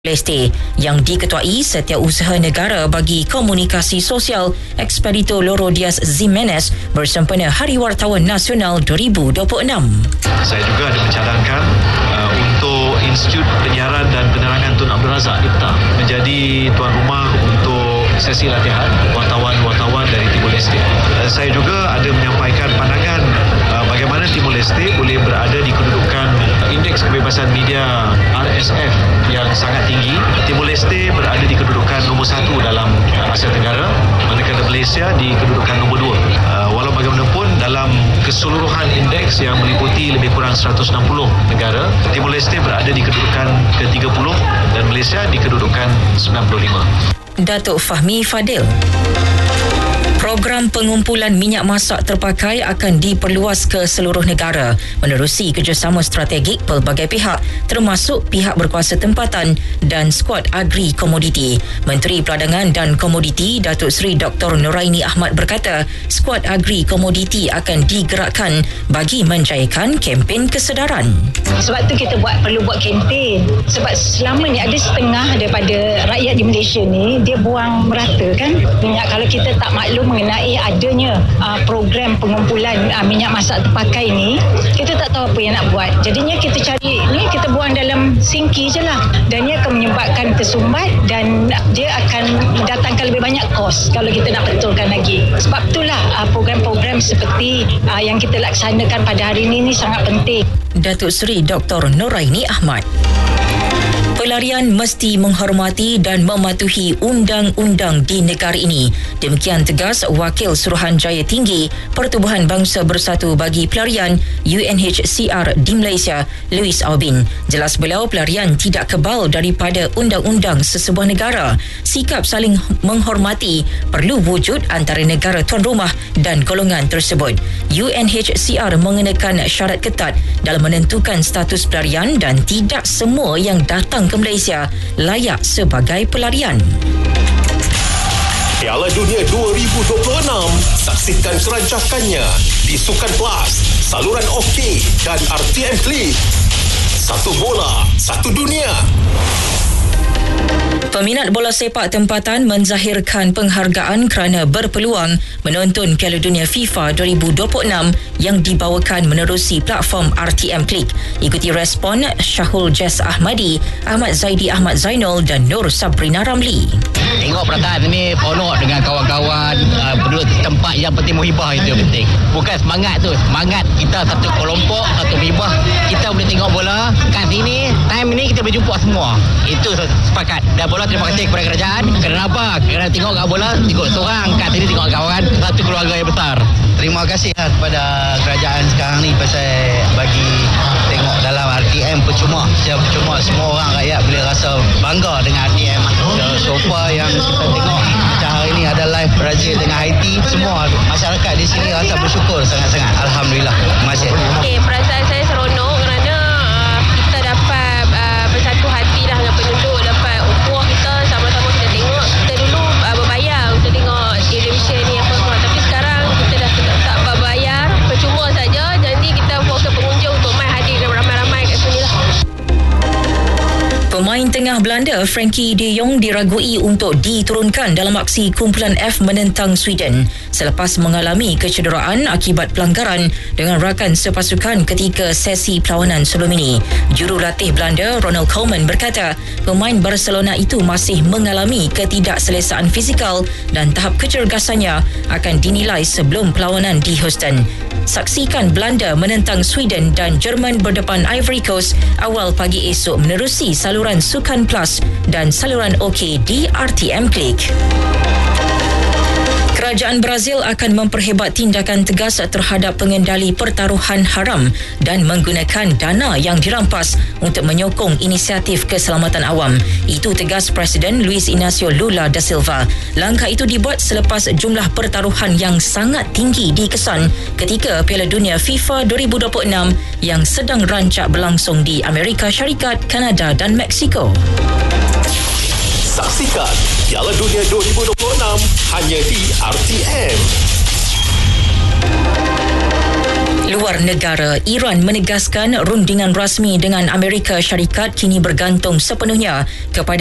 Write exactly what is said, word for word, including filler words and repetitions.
Leste yang diketuai Setiausaha Negara bagi Komunikasi Sosial Expedito Loro Diaz Jimenez bersempena Hari Wartawan Nasional dua ribu dua puluh enam. Saya juga ada mencadangkan uh, untuk Institut Penyiaran dan Penerangan Tun Abdul Razak I P T A menjadi tuan rumah untuk sesi latihan wartawan-wartawan dari Timur Leste. Uh, saya juga ada menyampaikan pandangan uh, bagaimana Timur Leste boleh berada di kedudukan Indeks Kebebasan Media R S F yang sangat tinggi. Timur Leste berada di kedudukan nombor satu dalam Asia Tenggara, manakala Malaysia di kedudukan nombor dua. Uh, walau bagaimanapun dalam keseluruhan indeks yang meliputi lebih kurang seratus enam puluh negara, Timur Leste berada di kedudukan ke tiga puluh dan Malaysia di kedudukan sembilan puluh lima. Datuk Fahmi Fadil. Program pengumpulan minyak masak terpakai akan diperluas ke seluruh negara menerusi kerjasama strategik pelbagai pihak termasuk pihak berkuasa tempatan dan skuad agri komoditi. Menteri Peradangan dan Komoditi Datuk Seri Doktor Noraini Ahmad berkata, skuad agri komoditi akan digerakkan bagi menjayakan kempen kesedaran. Sebab tu kita buat perlu buat kempen. Sebab selama ni ada setengah daripada rakyat di Malaysia ni dia buang merata kan minyak. Kalau kita tak maklum mengenai adanya uh, program pengumpulan uh, minyak masak terpakai ni, kita tak tahu apa yang nak buat. Jadinya kita cari ni, kita buang dalam sinki je lah, dan ia akan menyebabkan tersumbat dan dia akan mendatangkan lebih banyak kos kalau kita nak betulkan lagi. Sebab itulah uh, program-program seperti uh, yang kita laksanakan pada hari ini ni sangat penting. Datuk Seri Doktor Noraini Ahmad. Pelarian mesti menghormati dan mematuhi undang-undang di negara ini. Demikian tegas Wakil Suruhanjaya Tinggi Pertubuhan Bangsa Bersatu bagi Pelarian U N H C R di Malaysia, Louis Aubin. Jelas beliau pelarian tidak kebal daripada undang-undang sesebuah negara. Sikap saling menghormati perlu wujud antara negara tuan rumah dan golongan tersebut. U N H C R mengenakan syarat ketat dalam menentukan status pelarian dan tidak semua yang datang ke Malaysia layak sebagai pelarian. Piala Dunia dua ribu dua puluh enam, saksikan kerancakannya di Sukan Plus, saluran OK dan R T M Klik. Satu bola, satu dunia. Peminat bola sepak tempatan menzahirkan penghargaan kerana berpeluang menonton Piala Dunia FIFA dua ribu dua puluh enam yang dibawakan menerusi platform R T M Klik. Ikuti respon Syahul Jess Ahmadi, Ahmad Zaidi Ahmad Zainul dan Nur Sabrina Ramli. Tengok perasaan ini penuh dengan kawan-kawan, uh, berdua tempat yang penting muhibah itu yang penting. Bukan semangat tu, semangat kita satu kelompok, satu muhibah. Kita boleh tengok bola kat sini, time ni kita boleh jumpa semua. Itu sepakat. Dan bola terima kasih kepada kerajaan. Kenapa? Kerana tengok kat bola, tengok seorang, kat sini tengok kawan, satu keluarga yang besar. Terima kasih kepada kerajaan sekarang ni pasal bagi tengok dalam R T M percuma. Secara percuma semua orang rakyat boleh rasa bangga dengan R T M. So far yang kita tengok macam hari ni ada live Brazil dengan Haiti, semua masyarakat di sini rasa bersyukur sangat-sangat. Alhamdulillah. Terima kasih. Okay, perasaan saya seronok kerana uh, kita dapat uh, bersatu hati lah dengan penduduk, dapat ukuah kita sama-sama kita tengok. Kita dulu uh, berbayar untuk tengok televisyen ni apa semua, tapi sekarang kita dah tak, tak berbayar, percuma saja. Jadi kita fokus pengunjung untuk mai hadir ramai-ramai kat sini lah. Pemain tengah Belanda Frankie de Jong diragui untuk diturunkan dalam aksi kumpulan F menentang Sweden selepas mengalami kecederaan akibat pelanggaran dengan rakan sepasukan ketika sesi perlawanan sebelum ini. Jurulatih Belanda Ronald Koeman berkata pemain Barcelona itu masih mengalami ketidakselesaan fizikal dan tahap kecergasannya akan dinilai sebelum perlawanan di Houston. Saksikan Belanda menentang Sweden dan Jerman berdepan Ivory Coast awal pagi esok menerusi saluran Sukan Plus dan saluran OK di R T M Klik. Kerajaan Brazil akan memperhebat tindakan tegas terhadap pengendali pertaruhan haram dan menggunakan dana yang dirampas untuk menyokong inisiatif keselamatan awam. Itu tegas Presiden Luiz Inácio Lula da Silva. Langkah itu dibuat selepas jumlah pertaruhan yang sangat tinggi dikesan ketika Piala Dunia FIFA dua ribu dua puluh enam yang sedang rancak berlangsung di Amerika Syarikat, Kanada dan Mexico. Saksikan Piala Dunia dua ribu dua puluh enam hanya di R T M. Luar negara, Iran menegaskan rundingan rasmi dengan Amerika Syarikat kini bergantung sepenuhnya kepada